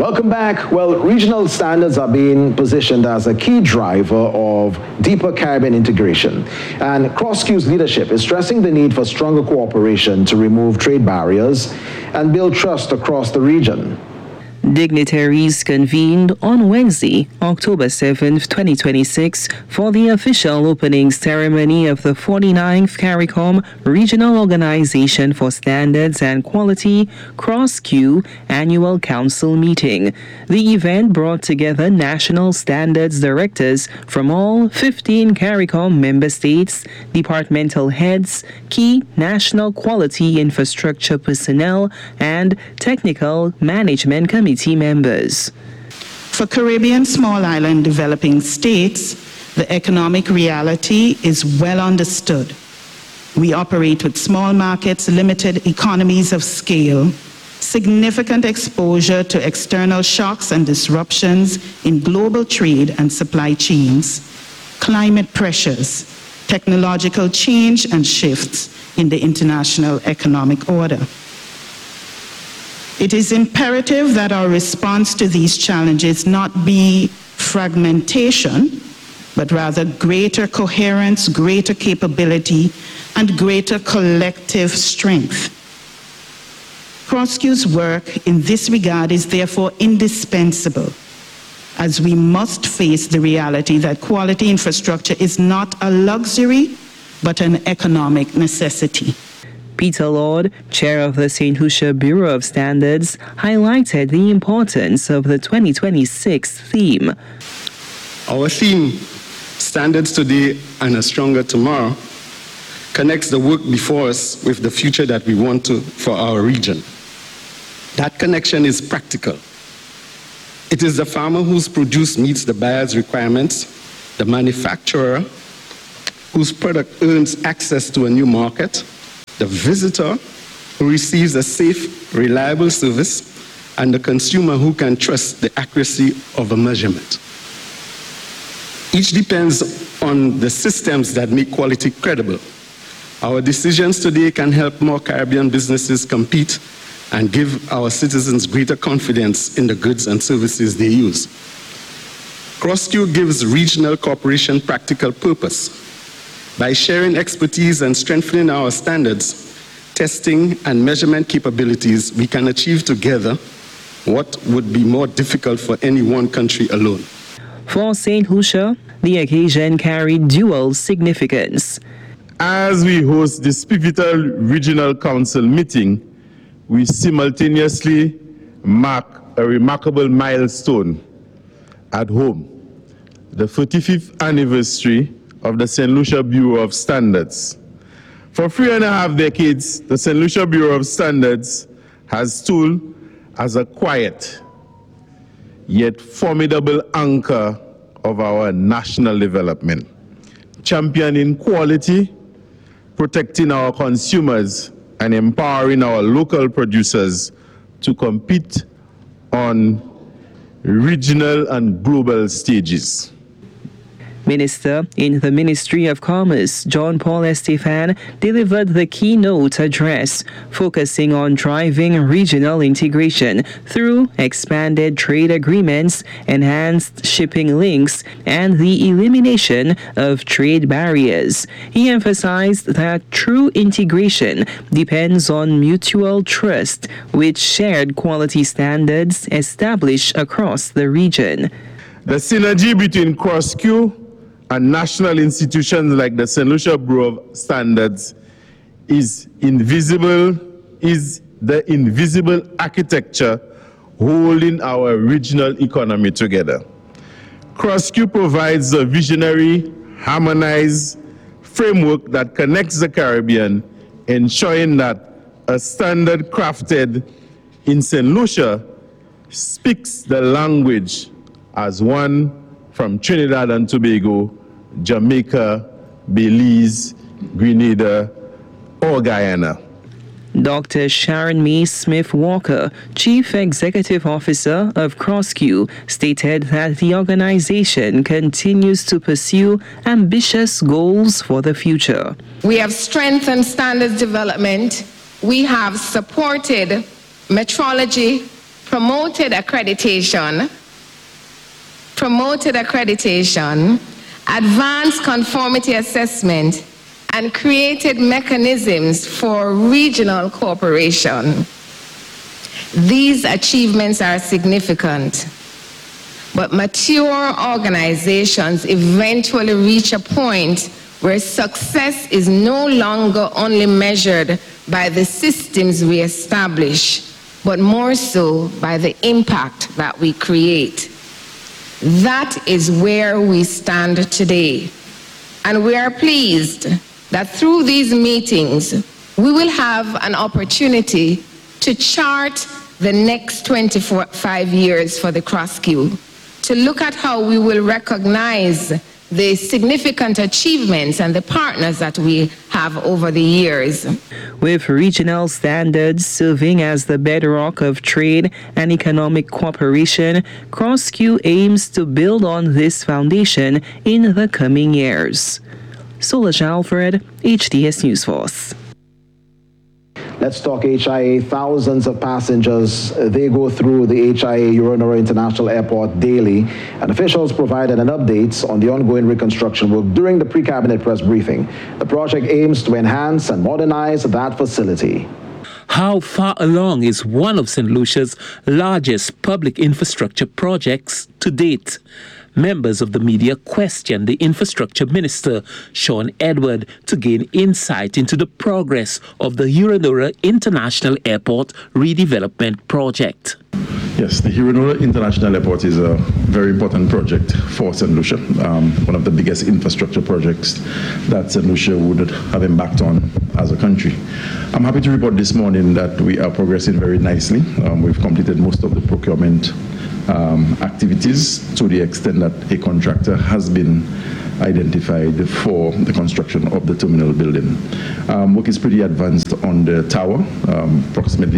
Welcome back. Well, regional standards are being positioned as a key driver of deeper Caribbean integration. And CrossQ's leadership is stressing the need for stronger cooperation to remove trade barriers and build trust across the region. Dignitaries convened on Wednesday, October 7, 2026, for the official opening ceremony of the 49th CARICOM Regional Organization for Standards and Quality CrossQ Annual Council meeting. The event brought together national standards directors from all 15 CARICOM member states, departmental heads, key national quality infrastructure personnel, and technical management committee members. For Caribbean small island developing states, the economic reality is well understood. We operate with small markets, limited economies of scale, significant exposure to external shocks and disruptions in global trade and supply chains, climate pressures, technological change and shifts in the international economic order. It is imperative that our response to these challenges not be fragmentation, but rather greater coherence, greater capability, and greater collective strength. CrossQ's work in this regard is therefore indispensable, as we must face the reality that quality infrastructure is not a luxury, but an economic necessity. Peter Lord, chair of the St. Lucia Bureau of Standards, highlighted the importance of the 2026 theme. Our theme, Standards Today and a Stronger Tomorrow, connects the work before us with the future that we want for our region. That connection is practical. It is the farmer whose produce meets the buyer's requirements, the manufacturer whose product earns access to a new market, the visitor who receives a safe, reliable service, and the consumer who can trust the accuracy of a measurement. Each depends on the systems that make quality credible. Our decisions today can help more Caribbean businesses compete and give our citizens greater confidence in the goods and services they use. CrossQ gives regional cooperation practical purpose. By sharing expertise and strengthening our standards, testing and measurement capabilities, we can achieve together what would be more difficult for any one country alone. For St. Lucia, the occasion carried dual significance. As we host this pivotal regional council meeting, we simultaneously mark a remarkable milestone at home, the 45th anniversary of the St. Lucia Bureau of Standards. For 3.5 decades, the St. Lucia Bureau of Standards has stood as a quiet yet formidable anchor of our national development, championing quality, protecting our consumers, and empowering our local producers to compete on regional and global stages. Minister in the Ministry of Commerce, John Paul Estefan, delivered the keynote address, focusing on driving regional integration through expanded trade agreements, enhanced shipping links, and the elimination of trade barriers. He emphasized that true integration depends on mutual trust, with shared quality standards established across the region. The synergy between CrossQ and national institutions like the St. Lucia Bureau of Standards is the invisible architecture holding our regional economy together. CrossQ provides a visionary, harmonized framework that connects the Caribbean, ensuring that a standard crafted in St. Lucia speaks the language as one from Trinidad and Tobago, Jamaica, Belize, Grenada, or Guyana. Dr. Sharon May Smith-Walker, Chief Executive Officer of CrossQ, stated that the organization continues to pursue ambitious goals for the future. We have strengthened standards development. We have supported metrology promoted accreditation, advanced conformity assessment, and created mechanisms for regional cooperation. These achievements are significant, but mature organizations eventually reach a point where success is no longer only measured by the systems we establish, but more so by the impact that we create. That is where we stand today. And we are pleased that through these meetings, we will have an opportunity to chart the next 25 years for the CrossQ, to look at how we will recognize the significant achievements and the partners that we have over the years. With regional standards serving as the bedrock of trade and economic cooperation, CrossQ aims to build on this foundation in the coming years. Solange Alfred, HDS News Force. Let's talk HIA. Thousands of passengers, they go through the HIA Euro International Airport daily, and officials provided an update on the ongoing reconstruction work during the pre-cabinet press briefing. The project aims to enhance and modernize that facility. How far along is one of St. Lucia's largest public infrastructure projects to date? Members of the media questioned the infrastructure minister, Sean Edward, to gain insight into the progress of the Hewanorra International Airport redevelopment project. Yes, the Hewanorra International Airport is a very important project for St. Lucia, one of the biggest infrastructure projects that St. Lucia would have embarked on as a country. I'm happy to report this morning that we are progressing very nicely. We've completed most of the procurement activities to the extent that a contractor has been identified for the construction of the terminal building. Work is pretty advanced on the tower, approximately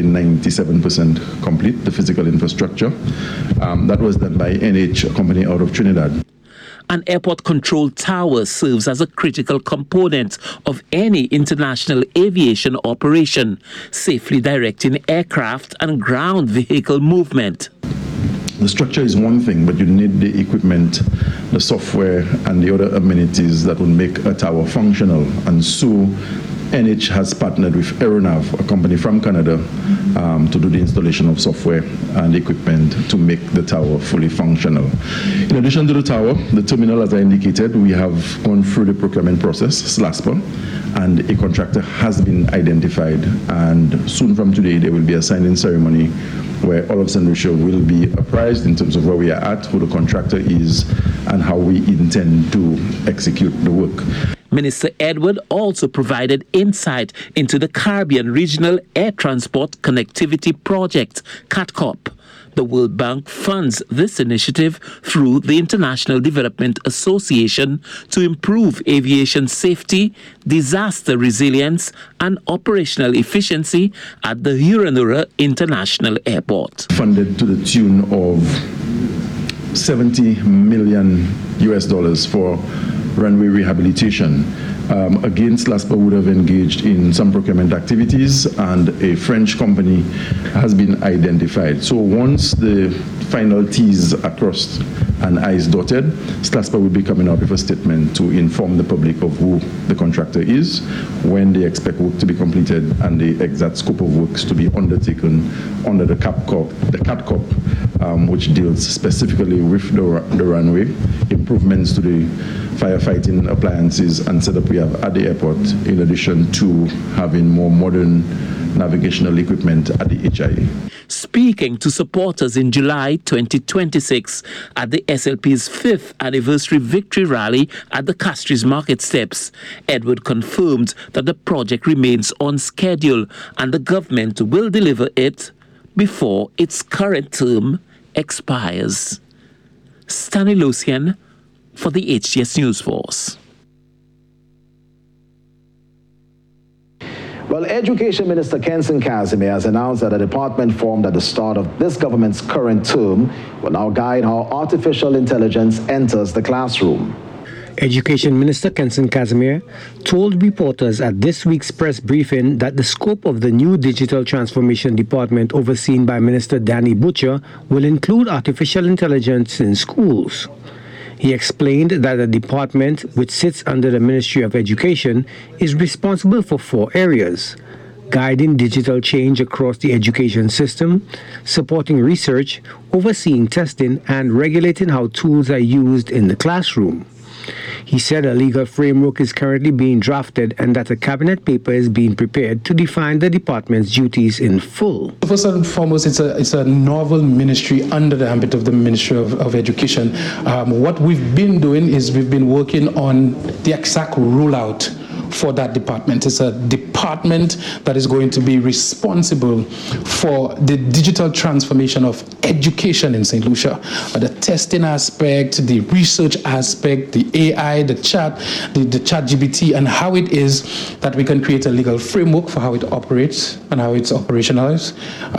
97% complete, the physical infrastructure. That was done by NH, a company out of Trinidad. An airport control tower serves as a critical component of any international aviation operation, safely directing aircraft and ground vehicle movement. The structure is one thing, but you need the equipment, the software, and the other amenities that would make a tower functional. And so NH has partnered with Aeronav, a company from Canada, to do the installation of software and equipment to make the tower fully functional. In addition to the tower, the terminal, as I indicated, we have gone through the procurement process, SLASPA, and a contractor has been identified. And soon from today, there will be a signing ceremony where all of St. Lucia will be apprised in terms of where we are at, who the contractor is, and how we intend to execute the work. Minister Edward also provided insight into the Caribbean Regional Air Transport Connectivity Project, CATCOP. The World Bank funds this initiative through the International Development Association to improve aviation safety, disaster resilience, and operational efficiency at the Hewanorra International Airport. Funded to the tune of $70 million for runway rehabilitation. Again, SLASPA would have engaged in some procurement activities, and a French company has been identified. So once the final T's are crossed and I's dotted, SLASPA will be coming up with a statement to inform the public of who the contractor is, when they expect work to be completed, and the exact scope of works to be undertaken under the CATCOP, which deals specifically with the runway, improvements to the firefighting appliances and setup we have at the airport, in addition to having more modern navigational equipment at the HIA. Speaking to supporters in July 2026 at the SLP's 5th anniversary victory rally at the Castries Market Steps, Edward confirmed that the project remains on schedule and the government will deliver it before its current term expires. Stanley Lucian for the HDS News Force. Well, Education Minister Kenson Casimir has announced that a department formed at the start of this government's current term will now guide how artificial intelligence enters the classroom. Education Minister Kenson Casimir told reporters at this week's press briefing that the scope of the new Digital Transformation Department overseen by Minister Danny Butcher will include artificial intelligence in schools. He explained that the department, which sits under the Ministry of Education, is responsible for 4 areas: guiding digital change across the education system, supporting research, overseeing testing, and regulating how tools are used in the classroom. He said a legal framework is currently being drafted and that a cabinet paper is being prepared to define the department's duties in full. First and foremost, it's a novel ministry under the ambit of the Ministry of Education. What we've been doing is we've been working on the exact rollout for that department. It's a department that is going to be responsible for the digital transformation of education in St. Lucia. The testing aspect, the research aspect, the AI, the chat GPT, and how it is that we can create a legal framework for how it operates and how it's operationalized.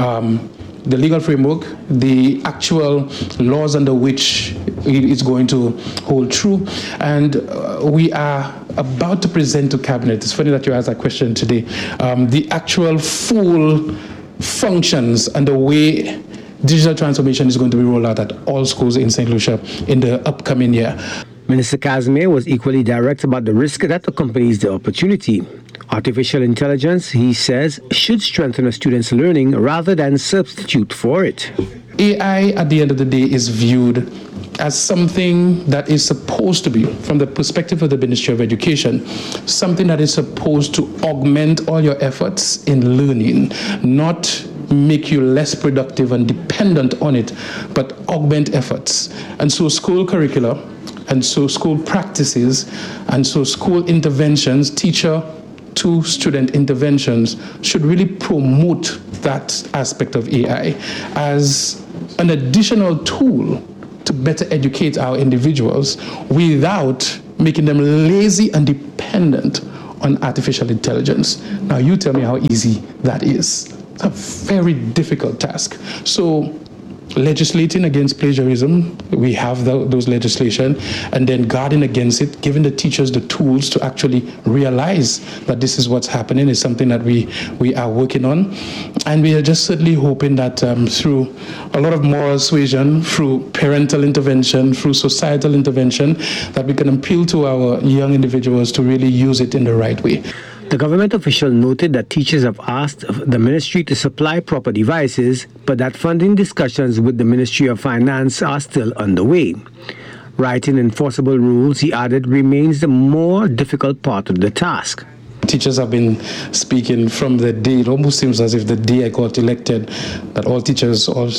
The legal framework, the actual laws under which it is going to hold true. And we are about to present to Cabinet, it's funny that you asked that question today, the actual full functions and the way digital transformation is going to be rolled out at all schools in St. Lucia in the upcoming year. Minister Casimir was equally direct about the risk that accompanies the opportunity. Artificial intelligence, he says, should strengthen a student's learning rather than substitute for it. AI, at the end of the day, is viewed as something that is supposed to be, from the perspective of the Ministry of Education, something that is supposed to augment all your efforts in learning, not make you less productive and dependent on it, but augment efforts. And so school curricula, and so school practices, and so school interventions, teacher to student interventions should really promote that aspect of AI as an additional tool to better educate our individuals without making them lazy and dependent on artificial intelligence. Now you tell me how easy that is. It's a very difficult task. So legislating against plagiarism, we have those legislation, and then guarding against it, giving the teachers the tools to actually realize that this is what's happening is something that we are working on. And we are just certainly hoping that through a lot of moral suasion, through parental intervention, through societal intervention, that we can appeal to our young individuals to really use it in the right way. The government official noted that teachers have asked the ministry to supply proper devices, but that funding discussions with the Ministry of Finance are still underway. Writing enforceable rules, he added, remains the more difficult part of the task. Teachers have been speaking from the day, it almost seems as if the day I got elected, that all teachers, all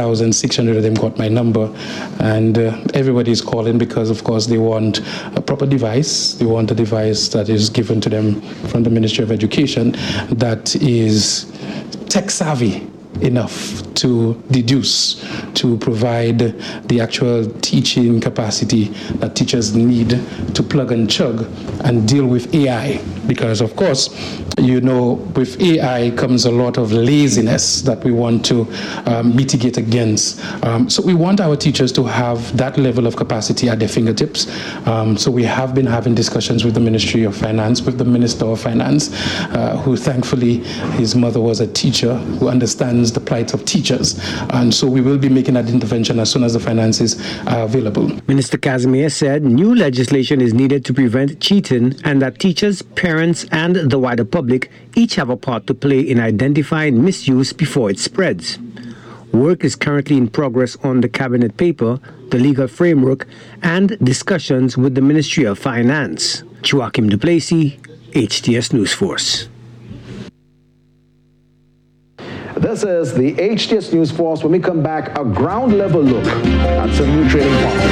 3,600 of them got my number. And everybody is calling because, of course, they want a proper device. They want a device that is given to them from the Ministry of Education that is tech savvy enough to deduce, to provide the actual teaching capacity that teachers need to plug and chug and deal with AI. Because, of course, you know, with AI comes a lot of laziness that we want to mitigate against. So we want our teachers to have that level of capacity at their fingertips. So we have been having discussions with the Ministry of Finance, with the Minister of Finance, who thankfully his mother was a teacher who understands the plight of teachers. And so we will be making that intervention as soon as the finances are available. Minister Casimir said new legislation is needed to prevent cheating and that teachers, parents, and the wider public each have a part to play in identifying misuse before it spreads. Work is currently in progress on the cabinet paper, the legal framework, and discussions with the Ministry of Finance. Joachim Duplessis, HTS News Force. This is the HTS News Force. When we come back, a ground level look at some new trading partners.